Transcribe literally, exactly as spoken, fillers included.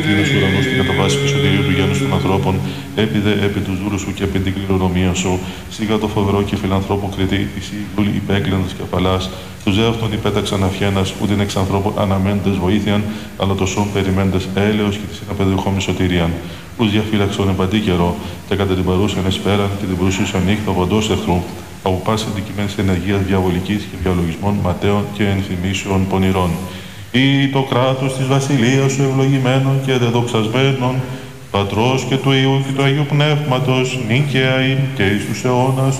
Δίνος ουρανός και κατά βάση πισωτηρίου του γένους των ανθρώπων, έπιδε επί του δούλου σου και επί την κληρονομία σου, σιγά το φοβερό και φιλανθρώπο κριτή, εσύ δούλη υπέκλαινος κεφαλάς, τους δε αυτόν υπέταξαν αυχένας, ούτε εξ ανθρώπων αναμένοντες βοήθειαν, αλλά το σών περιμένοντες έλεος και τη συναπεδεχόμενη σωτηρίαν. Ους διαφύλαξον εμπαντή καιρό, και κατά την παρούσαν εσπέραν και την παρουσίουσαν νύχτα παντός εχθρού, από πάση αντικειμένης ενεργείας διαβολικής και διαλογισμών ματέων και ενθυμίσεων πονηρών. Ή το κράτος της βασιλείας σου ευλογημένων και δεδοξασμένων, Πατρός και του Υιού και του Αγίου Πνεύματος, νίκαια ή και εις τους αιώνας